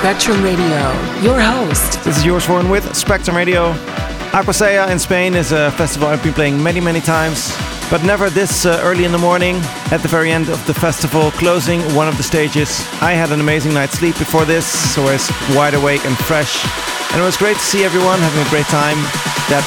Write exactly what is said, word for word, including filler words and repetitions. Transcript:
Spectrum Radio, your host. This is yours Warren with Spectrum Radio. Aquasea in Spain is a festival I've been playing many, many times, but never this uh, early in the morning. At the very end of the festival, closing one of the stages, I had an amazing night's sleep before this, so I was wide awake and fresh. And it was great to see everyone having a great time. That